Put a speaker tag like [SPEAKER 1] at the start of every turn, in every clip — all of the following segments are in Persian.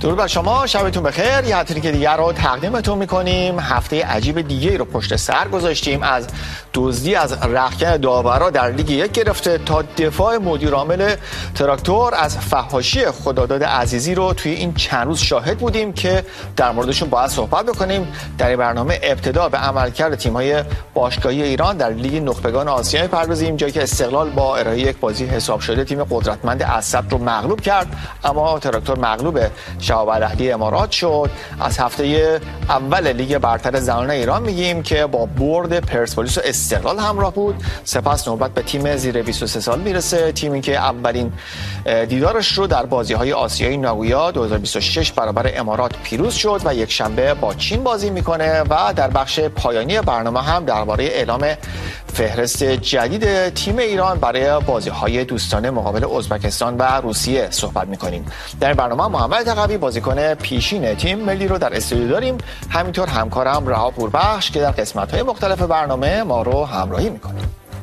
[SPEAKER 1] درود بر شما، شبتون بخیر. یه هفته دیگر رو تقدیمتون میکنیم. هفته عجیب دیگه رو پشت سر گذاشتیم، از دزدی از رختکن داورا در لیگ یک گرفته تا دفاع مدیر عامل تراکتور از فحاشی خداداد عزیزی رو توی این چند روز شاهد بودیم که در موردشون باید صحبت بکنیم. در این برنامه ابتدا به عملکرد تیم‌های باشگاهی ایران در لیگ نخبگان آسیا می‌پردازیم، جایی که استقلال با ارائه یک بازی حساب شده تیم قدرتمند اسد رو مغلوب کرد، اما تراکتور مغلوب شهاب الاهلی امارات شد. از هفته اول لیگ برتر زنان ایران میگیم که با برد پرسپولیس و استقلال همراه بود. سپس نوبت به تیم زیر 23 سال میرسه، تیمی که اولین دیدارش رو در بازی‌های آسیایی ناگویا 2026 برابر امارات پیروز شد و یک شنبه با چین بازی میکنه و در بخش پایانی برنامه هم درباره اعلام فهرست جدید تیم ایران برای بازی‌های دوستانه مقابل ازبکستان و روسیه صحبت می‌کنیم. در این برنامه محمد تقوی بازیکن پیشین تیم ملی رو در استودیو داریم، همینطور همکارم رها پوربخش که در قسمت‌های مختلف برنامه ما رو همراهی می‌کنه.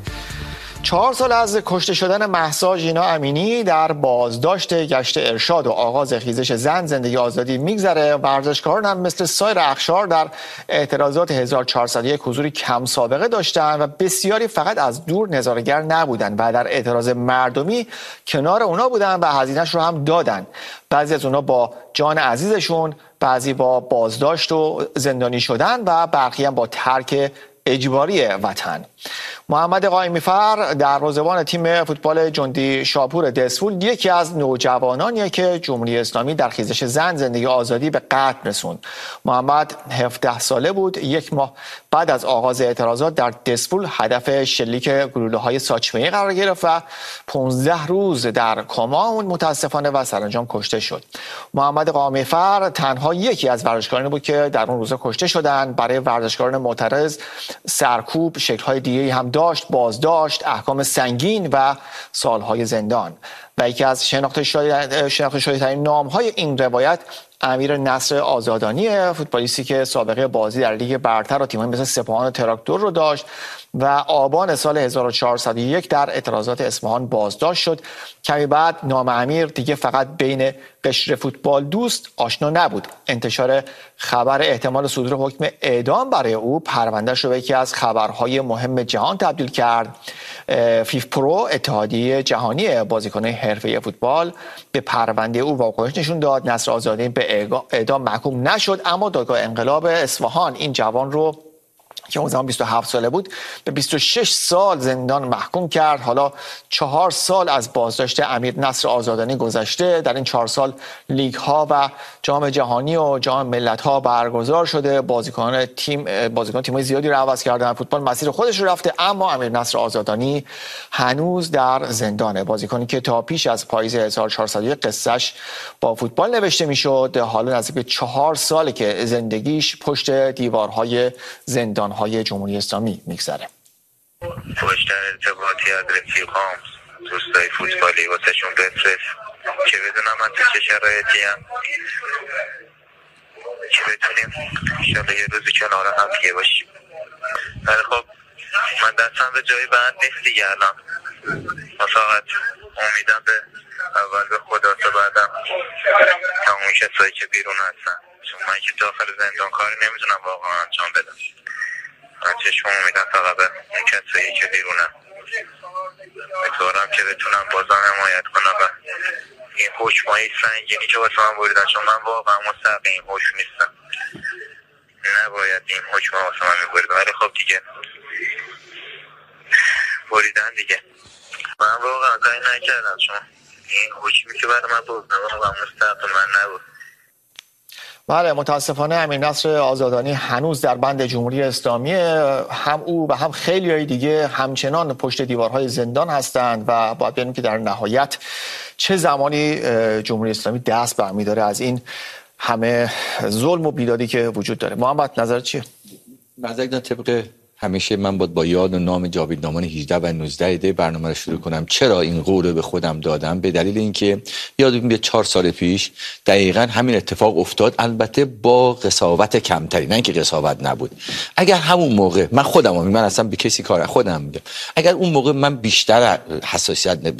[SPEAKER 1] 4 سال از کشته شدن مهسا ژینا امینی در بازداشت گشت ارشاد و آغاز خیزش زن زندگی آزادی میگذره. ورزشکاران هم مثل سایر اقشار در اعتراضات 1401 حضوری کم سابقه داشتن و بسیاری فقط از دور نظاره‌گر نبودن و در اعتراض مردمی کنار اونا بودن و هزینه‌اش رو هم دادن. بعضی از اونا با جان عزیزشون، بعضی با بازداشت و زندانی شدن و برخی هم با ترک اجباری وطن. محمد قائمی‌فر دروازه‌بان تیم فوتبال جندی شاپور دسفول یکی از نوجوانانیه که جمهوری اسلامی در خیزش زن زندگی آزادی به قتل رسوند. محمد 17 ساله بود. یک ماه بعد از آغاز اعتراضات در دسفول هدف شلیک گلوله‌های ساچمه‌ای قرار گرفت و 15 روز در کما موند متاسفانه و سرانجام کشته شد. محمد قائمی‌فر تنها یکی از ورزشکارانی بود که در اون روزا کشته شدند. برای ورزشکاران معترض سرکوب شکل‌های دیگه‌ای هم داشت: بازداشت، احکام سنگین و سالهای زندان. و یکی از شناخته شده‌ترین نام‌های این روایت امیر نصر آزادانی، فوتبالیستی که سابقه بازی در لیگ برتر و تیم‌های مثل سپاهان و تراکتور رو داشت و آبان سال 1401 در اعتراضات اصفهان بازداشت شد. کمی بعد نام امیر دیگه فقط بین قشر فوتبال دوست آشنا نبود. انتشار خبر احتمال صدور حکم اعدام برای او پروندهش رو به یکی از خبرهای مهم جهان تبدیل کرد. فیف پرو، اتحادیه جهانی بازیکنان حرفه‌ای فوتبال، به پرونده او واکنش نشون داد. نصر آزادی به اعدام محکوم نشد، اما دادگاه انقلاب اصفهان این جوان رو که اون زمان 27 ساله بود به 26 سال زندان محکوم کرد. حالا 4 سال از بازداشت امیر نصر آزادانی گذشته. در این 4 سال لیگ ها و جام جهانی و جام ملت ها برگزار شده. بازیکنان تیم‌های زیادی رو عوض کردن. فوتبال مسیر خودش رو رفته، اما امیر نصر آزادانی هنوز در زندانه. بازیکنی که تا پیش از پاییز 1401 قصه‌اش با فوتبال نوشته میشد، حالا نزدیک به 4 ساله که زندگیش پشت دیوارهای زندان‌های جمهوری اسلامی میگذره.
[SPEAKER 2] پشت ارتباطی از رفیقام، دوستای فوتبالی واسهشون بفرست که بدونم من تو چه شرایطی هم، که بتونیم انشالله یه روزی کنار هم دیگه باشیم. ولی خب من دستم به جای بند نیست دیگه الان. من فقط امیدم به اول به خدا تا بعدم تمام کسایی که بیرون هستن، چون من که داخل زندان کاری نمیتونم واقعا انجام بدم. من چشم امیدم فقط به اون کسایی که بیرونم، امیدوارم که بتونم بازم حمایت کنم و این حکمای سنگینی که واسه من بریدن، چون من واقعا مستحق این حکم نیستم، نباید این حکم واسه من میبریدن، ولی خب دیگه بریدن دیگه. من واقعا کاری نکردم، چون این حکمی که برای من بردن واقعا مستحق من نبود.
[SPEAKER 1] بله، متاسفانه امیر نصر آزادانی هنوز در بند جمهوری اسلامی. هم او و هم خیلی‌های دیگه همچنان پشت دیوارهای زندان هستند و باید ببینیم که در نهایت چه زمانی جمهوری اسلامی دست برمی‌داره از این همه ظلم و بیدادی که وجود داره. محمد، نظر چیه؟
[SPEAKER 3] نظر طبق همیشه من با یاد و نام جاویدنامان 18 و 19 ده برنامه رو شروع کنم. چرا این قول رو به خودم دادم؟ به دلیل اینکه یادم میاد 4 سال پیش دقیقاً همین اتفاق افتاد، البته با قساوت کمتری، نه اینکه قساوت نبود. اگر همون موقع من خودم اصلا به کسی کار خودم میگم، اگر اون موقع من بیشتر حساسیت